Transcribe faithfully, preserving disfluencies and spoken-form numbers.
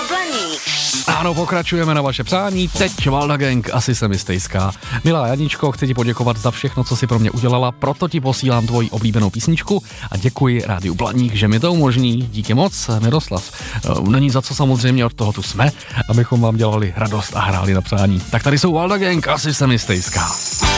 Blaník. Ano, pokračujeme na vaše přání. Teď Valda Gang, asi jsem jistejská. Milá Janičko, chci ti poděkovat za všechno, co si pro mě udělala, proto ti posílám tvoji oblíbenou písničku a děkuji Rádiu Blaník, že mi to umožní. Díky moc, Miroslav. Není za co, samozřejmě, od toho tu jsme, abychom vám dělali radost a hráli na přání. Tak tady jsou Valda Gang, asi jsem jistejská.